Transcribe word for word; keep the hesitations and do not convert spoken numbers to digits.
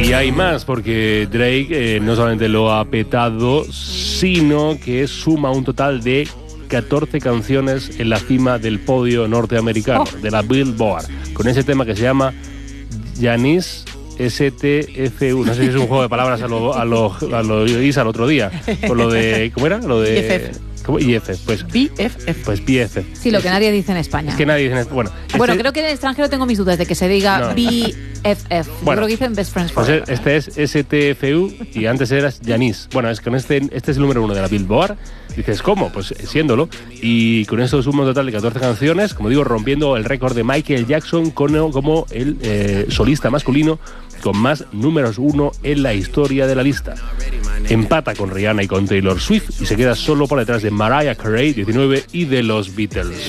Y hay más, porque Drake eh, no solamente lo ha petado, sino que suma un total de catorce canciones en la cima del podio norteamericano, oh. de la Billboard, con ese tema que se llama Janice S T F U. No sé si es un juego de palabras a lo, a lo, a lo Isa el otro día, con lo de, ¿cómo era? Lo de... B F F. ¿Cómo? I F, pues. B F F. Pues B F F. Sí, lo que nadie dice en España. Es que nadie dice en Bueno, bueno este, creo que en el extranjero tengo mis dudas de que se diga no. B F F. Bueno, yo creo que dicen Best Friends Forever. Pues este es S T F U y antes eras Janice. Bueno, es con este, este es el número uno de la Billboard. Dices, ¿cómo? Pues siéndolo. Y con esto suma un total de catorce canciones, como digo, rompiendo el récord de Michael Jackson como, como el eh, solista masculino con más números uno en la historia de la lista. Empata con Rihanna y con Taylor Swift y se queda solo por detrás de Mariah Carey, diecinueve, y de los Beatles.